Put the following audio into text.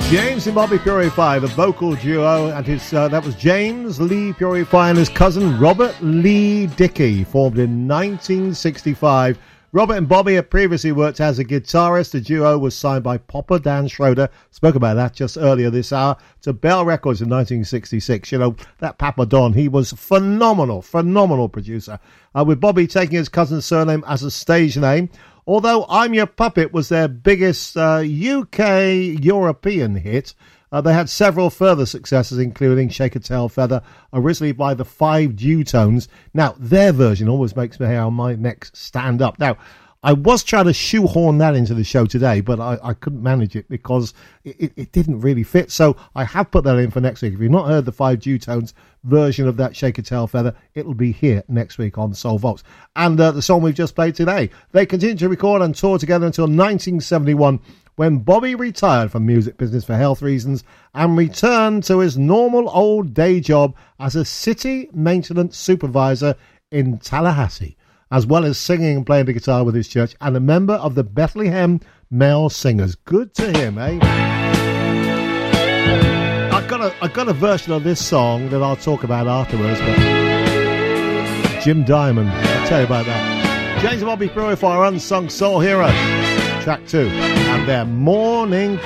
James and Bobby Purify, the vocal duo, and his that was James Lee Purify and his cousin Robert Lee Dickey, formed in 1965. Robert and Bobby had previously worked as a guitarist. The duo was signed by Papa Dan Schroeder, spoke about that just earlier this hour, to Bell Records in 1966. You know, that Papa Don, he was phenomenal producer, with Bobby taking his cousin's surname as a stage name. Although I'm Your Puppet was their biggest UK European hit, they had several further successes, including Shake a Tail Feather, originally by the Five Dewtones. Now, their version always makes my hair on my neck stand up. Now, I was trying to shoehorn that into the show today, but I couldn't manage it because it didn't really fit. So I have put that in for next week. If you've not heard the Five Dewtones version of that Shake a Tail Feather, it'll be here next week on Soul Vaults. And the song we've just played today, they continued to record and tour together until 1971, when Bobby retired from music business for health reasons and returned to his normal old day job as a city maintenance supervisor in Tallahassee, as well as singing and playing the guitar with his church, and a member of the Bethlehem Male Singers. Good to him, eh? I've got a version of this song that I'll talk about afterwards, but Jim Diamond, I'll tell you about that. James and Bobby Purify, Unsung Soul Heroes, track 2, and their Morning